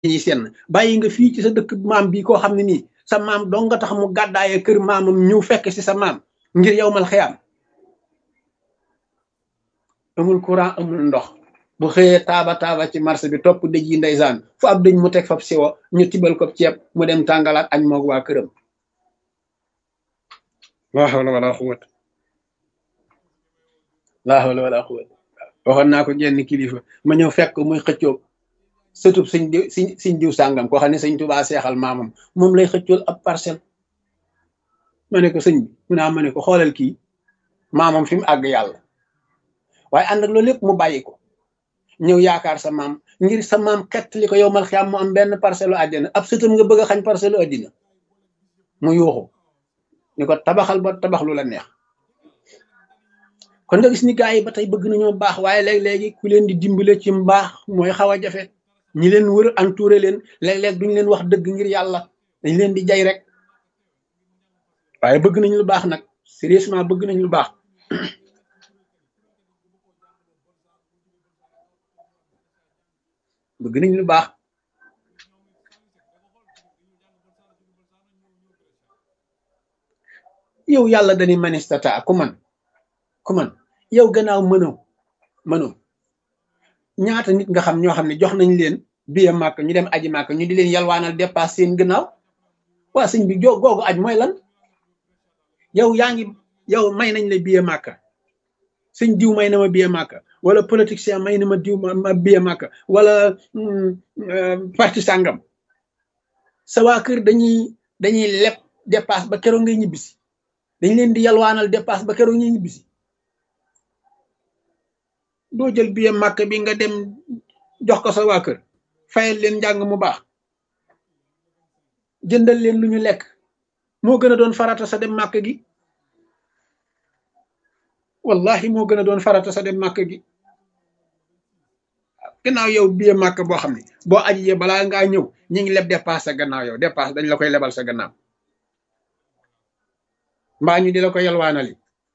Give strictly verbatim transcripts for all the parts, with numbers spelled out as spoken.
ñi senn bàyyi nga fii ci sa dëkk maam bi koo xam ne nii sa maam dong nga tax mu gàddaaye kër maamam ñëw fekk si sa maam ngir yow mal xiyaam amul courant amul ndox bu xëyee taaba taaba ci marché bi topp dëj yi ndeysaan fu ab dëj mu teg fab siwo ñu tibal ko ceeb mu dem tàngalaat añ moog waa këram laa hawla wala quwwata laa hawla wala quwwata waxoon naa ko genn kilifa ma ñëw fekk muy xëccoo sëtub sëñ diw siñ siñ diw sàngam koo xam ne sëñ Tuubaa seexal maamam moom lay xëccool ab parcelle ma ne ko sëñ bi mu naa ma ne ko xoolal kii maamam fi mu àgg yàlla waaye ànd ak loolu lépp mu bàyyi ko ñëw yaakaar sa maam ngir sa maam xett li ko yow mal xiyaam mu am benn parcelle u àddina ab sëtam nga bëgg a xañ parcelle u àddina mu yuuxu ni ko tabaxal ba tabax lu la neex kon nga gis ni gaa yi ba tey bëgg nañoo baax waaye léeg-léegi ku leen di dimbale ci mbaax mooy xaw a jafe ñi leen wër entouré leen léeg-léeg duñ leen wax dëgg ngir yàlla dañ leen di jay rek waaye bëgg nañ lu baax nag sérieusement bëgg nañ lu baax bëgg nañ lu baax yow yàlla dañuy manistata ku man ku man yow gannaaw mënoo mënoo ñaata nit nga xam ñoo xam ne jox nañ leen biye màkk ñu dem aji màkk ñu di leen yalwaanal dépasse seen gannaaw waa sëñ bi jo googu aj mooy lan yow yaa ngi yow may nañ la biye màkk sëñ diw may na ma biye màkk wala politicien may na ma diw ma biye màkk wala parti sàngam sa waa kër dañuy dañuy leb dépasse ba keroog ngay ñibbisi dañ leen di yalwaanal dépasse ba keroog ngay ñibbisi doo jël biye màkk bi nga dem jox ko sa waa kër fayal leen njàng mu baax jëndal leen lu ñu lekk moo gën a doon farata sa dem màkk gi wallahi moo gën a doon farata sa dem màkk gi gannaaw yow biye màkk boo xam ne boo ajiyee balaa ngaa ñëw ñi ngi leb dépasse sa gannaaw yow dépasse dañ la koy lebal sa gannaaw mbaa ñu di la ko yalwaanali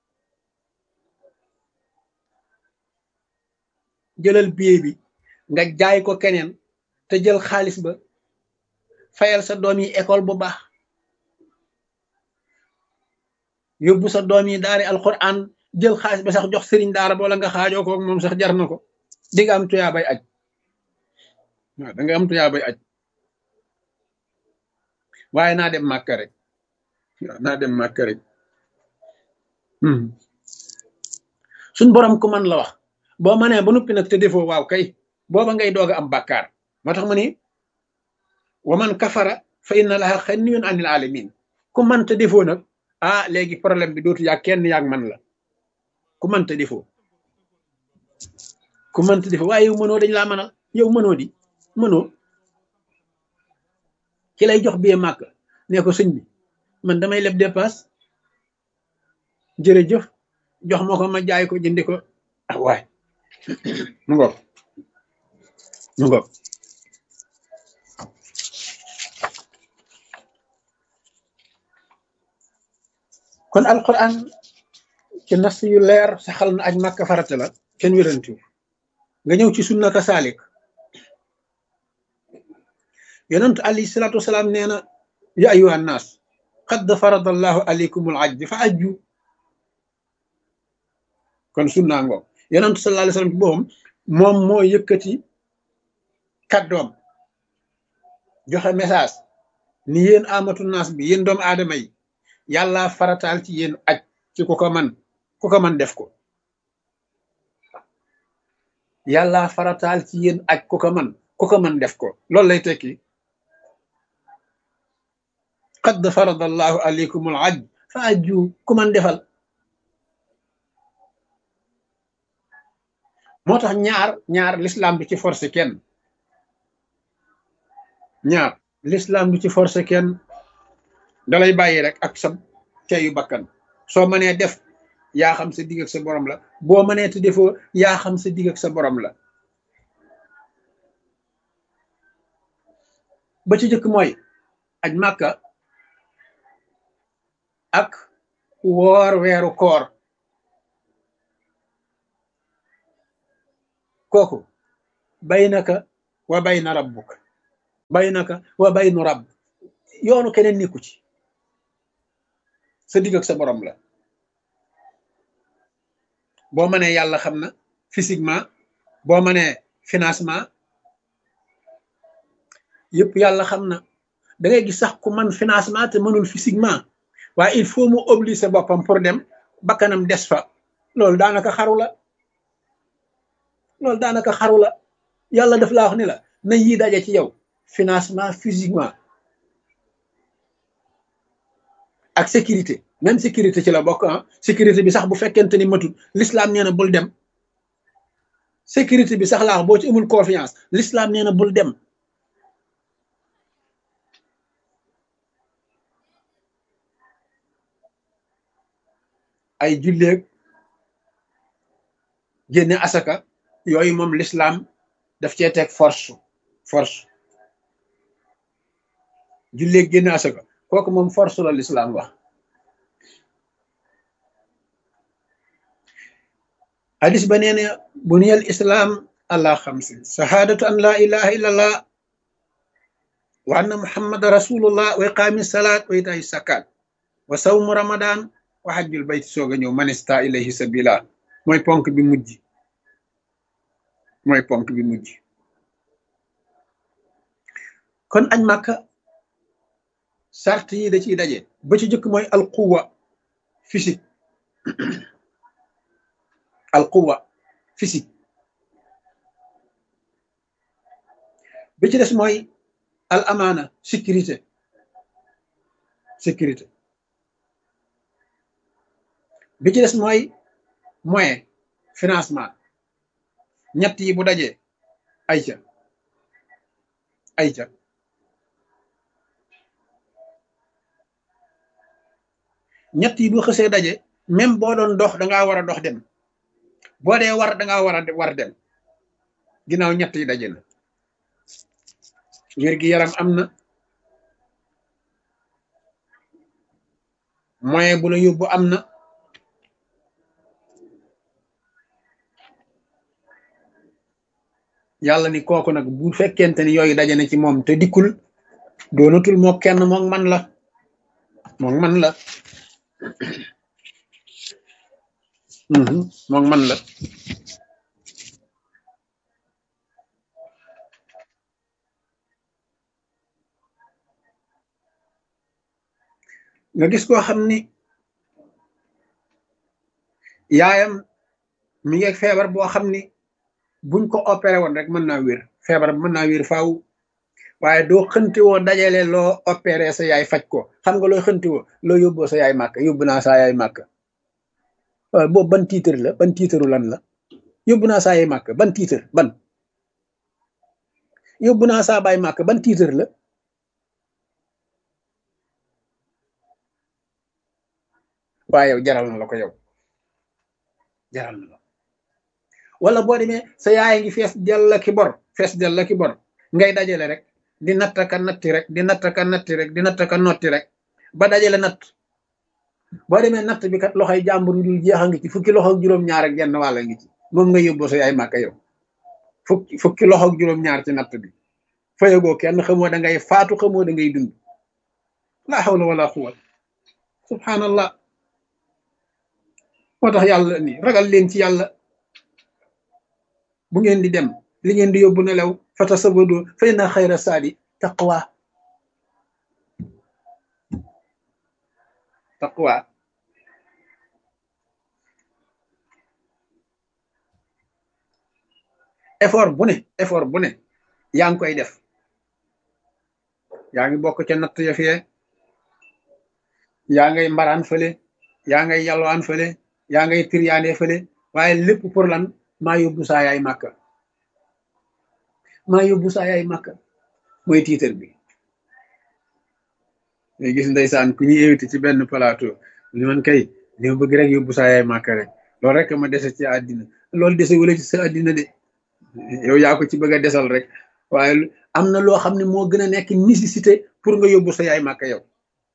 jëlal billet bi nga jaay ko keneen te jël xaalis ba fayal sa doom yi école bu baax yóbbu sa doom yi daari alquran jël xaalis ba sax jox sëriñ daara boola nga xaajoo ko moom sax jar na ko di nga am tuyaa bay aj waaw da nga am tuyaa bay aj waaye naa dem màkk rek waaw naa dem màkk rek suñ borom ku man la wax boo mënee ba noppi nag te defoo waaw kay booba ngay doog a am bàkkaar moo tax ma ni wa man kafara fa inna laha xaniyun anil alamin ku man te defoo nag ah léegi problème bi dootu yaag kenn yaag man la ku man te defoo ku man te defoo waaye yow mënoo dañ laa mënal yow mënoo di mënoo ki lay jox bee màkk ne ko sëñ bi man damay leb dépasse jërëjëf jox ma ko ma jaay ko jëndi ko ah waay mu ngoog mu ngoog kon alquran ci nas yu leer saxal na aj màkk farata la kenn wérantiw nga ñëw ci sunna ka saalik yonent alayhi salaatu wasalaam nee na ya ayyuhan naas qad farada allahu alaykumul ajj fa ajju kon sunna ngoog yonent sallallahu alayhi wasallam ci boppam moom moo yëkkati kàddoom joxe message ni yéen amatu naas bi yéen doomu aadama yi yàlla farataal ci yéen aj ci ku ko man ku ko man def ko yàlla farataal ci yéen aj ku ko man ku ko man def ko loolu lay tekki qad farada allahu alaykumul ajj fa ajju ku man defal moo tax ñaar ñaar l'islam du ci forcé kenn ñaar l'islam du ci forcé kenn dalay bàyyi rek ak sa teyu bakkan soo mënee def yaa xam sa digg ak sa borom la boo mënee te defoo yaa xam sa digg ak sa borom la ba ci jëkk mooy aj màkka ak woor weeru koor kooku baynaka wa bayna rabbuk baynaka wa baynu rabb yoonu keneen nekku ci sa digg ak sa borom la boo mënee yàlla xam na physiquement boo mënee financement yëpp yàlla xam na da ngay gis sax ku man financement te mënul physiquement waaye il faut mu obliger boppam pour dem bakkanam des fa loolu daanaka xaru la loolu daanaka xaru la yàlla daf laa wax ni la na yii daje ci yow financement physiquement ak sécurité même sécurité ci la bokk ah sécurité bi sax bu fekkente ni matul l'islam nee na bul dem sécurité bi sax laa wax boo ci amul confiance l'islam nee na bul dem ay julleeg génne asaka yooyu moom l'islam daf cee teg force force julleeg génne asaka kooku moom force la l'islam wax hadis ba nee na buniyal islam ala xamsin shahadatu an la ilaha illallah wa anna muhammad rasulullah wa iqami salat wa itaay zakat wa sawmu ramadan wa hajjul bayti soog a ñëw manista ilayhi sabila mooy ponk bi mujj mooy ponk bi mujj kon añ màkka sart yi da ciy daje ba ci jëkk mooy alquwa physique alquwa physique bi ci des mooy al amaana sécurité sécurité bi ci des mooy moyen financement ñett yi bu dajee ayca ayca ñett yi bu xësee daje même boo doon dox dangaa war a dox dem boo dee war dangaa war a war dem ginnaaw ñett yi daje na wér gi yaram am na moyen bu la yóbbu am na yàlla ni kooku nag bu fekkente ni yooyu daje na ci moom te dikkul doonatul moo kenn moom man la moom man la moom man la nga gis koo xam ni yaayam mi ngi ak feebar boo xam ni buñ ko opéré woon rek mën naa wér feebar mën naa wér faaw waaye doo xënti woo dajale loo opéré sa yaay faj ko xam nga looy xënti woo loo yóbboo sa yaay màkk yóbbu naa saa yaay màkk waaye boobu ban tiitar la ban tiitaru lan la yóbbu naa saa yaay màkk ban tiitar ban yóbbu naa saa baay màkk ban tiitar la waaye yow jaral na la ko yow jaral na la wala boo demee sa yaay ngi fees dell ki bor fees dell ki bor ngay dajale rek di nattaka natti rek di nattaka natti rek di nattaka notti rek ba dajale natt boo demee natt bi kat loxoy jàmbur yu dul jeex a ngi ci fukki loxo ak juróom-ñaar ak genn wàll ngi ci moom nga yóbboo sa yaay màkka yow fukki fukki loxo ak juróom-ñaar ci natt bi fayagoo kenn xamoo da ngay faatu xamoo da ngay dund la hawla wala quwwata subhanallah moo tax yàlla ni ragal leen ci yàlla bu ngeen di dem li ngeen di yóbbu nelaw fatasabadu fa inna xayra saadi taqwa taqwa effort bu ne effort bu ne yaa ngi koy def yaa ngi bokk ca natt ya fee yaa ngay mbaraan fële yaa ngay yalwaan fële yaa ngay tiryaane fële waaye lépp pour lan maa yóbbu saa yaay màkka maa yóbbu saa yaay màkka mooy tiitar bi ngay gis ndeysaan ku ñuy invité ci benn plateau li man kay li ma bëgg rek yóbbu saa yaay màkka rek loolu rek ma dese ci àddina loolu dese wala ci sa àddina de yow yaa ko ci bëgg a desal rek waaye am na loo xam ne moo gën a nekk nécessité pour nga yóbbu sa yaay màkka yow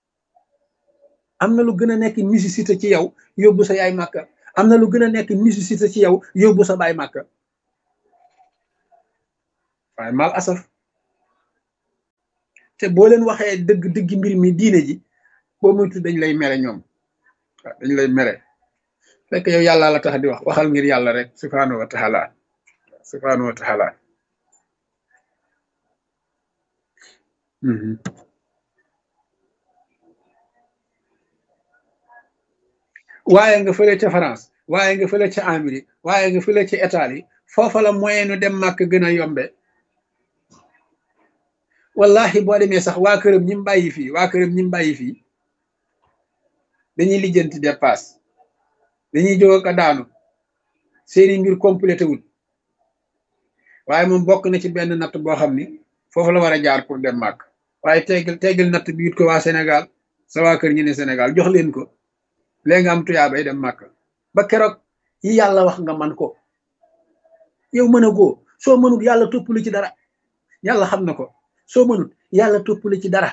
am na lu gën a nekk nécessité ci yow yóbbu sa yaay màkka am na lu gën a nekk nécessité ci yow yóbbu sa baay màkka waaye mal asaf te boo leen waxee dëgg dëgg mbir mi diine ji boo moytu dañ lay mere ñoom waaw dañ lay mere fekk yow yàlla la tax di wax waxal ngir yàlla rek subhaanahu wa taala subhaanahu wa taala waaye nga fële ca France waaye nga fële ca Amérique waaye nga fële ca Italie foofa la moyen nu dem màkk gën a yombe wallahi boo demee sax waa këram ñi mu bàyyi fii waa këram ñi mu bàyyi fii dañuy lijjanti dépasse dañuy jóg ak daanu seeni mbir complété wul waaye moom bokk na ci benn natt boo xam ni foofu la war a jaar pour dem màkk waaye tegal tegal natt bi it ko waa Sénégal sa waa kër ñi ne Sénégal jox leen ko léegi nga am tuyaabay dem màkk ba keroog yi yàlla wax nga man ko yow mën a goo soo mënut yàlla toppali ci dara yàlla xam na ko soo mënut yàlla toppali ci dara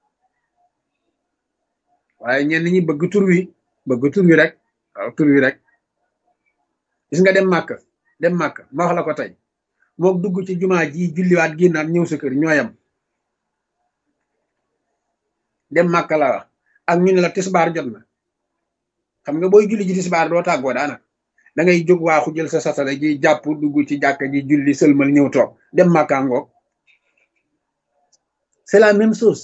waaye ñenn ñi bëgg tur wi bëgg tur wi rek waaw tur wi rek gis nga dem màkk dem màkk ma wax la ko tey mook dugg ci jumaa ji julliwaat génnaat ñëw sa kër ñooyam dem màkk la wax ak ñu ne la tisbaar jot na xam nga booy julli ji tisbaar doo tàggoo daanaka da ngay jóg waaxu jël sa satala ji jàpp dugg ci jàkka ji julli sëlmal ñëw toog dem màkkaa ngoog c'est la même chose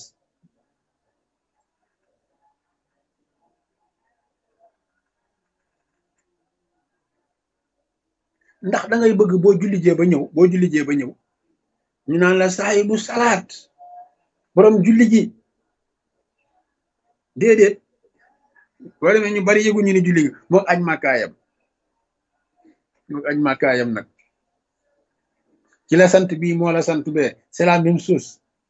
ndax da ngay bëgg boo julli jee ba ñëw boo julli jee ba ñëw ñu naan la saahibu salaat borom julli ji déedéet boo demee ñu bari yëgu ñu ni julli nga moog aj màkkaayam moog aj màkkaayam nag ci la sant bii moo la sant bee c'est la même chose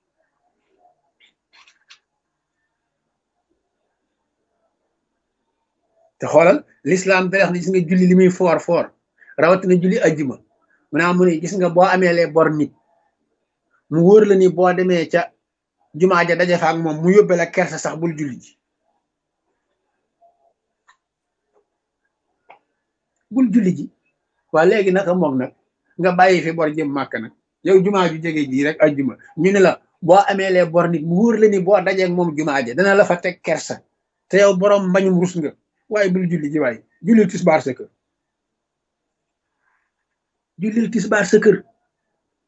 te xoolal l'islam da wax ne gis nga julli li muy foor foor rawatina julli ajjuma mu naa mu ne gis nga boo amee lee bor nit mu wóor la ni boo demee ca jumaa ja daje fa ak moom mu yóbbe la kersa sax bul julli ji bul julli ji waa léegi naka moom nag nga bàyyi fi bor jëm màkk nag yow jumaa ju jege ji rek ajjuma ñu ne la boo amee lee bor nit mu wóor la ni boo dajeeg moom jumaa ja dana la fa teg kersa te yow borom mbañum rus nga waaye bul julli ji waaye jullil tisbaar sa kër jullil tisbaar sa kër